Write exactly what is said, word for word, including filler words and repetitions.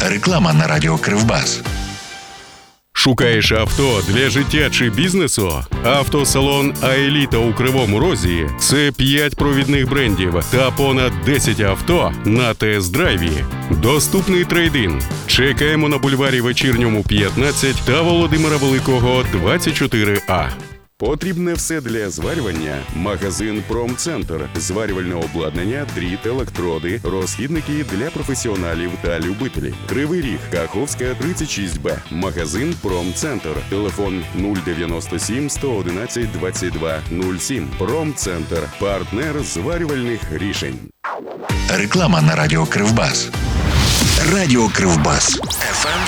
Реклама на радіо Кривбас. Шукаєш авто для життя чи бізнесу? Автосалон «Аеліта» у Кривому Розі – це п'ять провідних брендів та понад десять авто на тест-драйві. Доступний трейд-ін. Чекаємо на бульварі Вечірньому, п'ятнадцять та Володимира Великого, двадцять чотири А. Потрібне все для зварювання. Магазин «Промцентр». Зварювальне обладнання, дріт, електроди, розхідники для професіоналів та любителів. Кривий Ріг, Каховська, тридцять шість Б. Магазин «Промцентр». Телефон нуль дев'яносто сім сто одинадцять двадцять два нуль сім. «Промцентр». Партнер зварювальних рішень. Реклама на радіо Кривбас. Радіо Кривбас. еф ем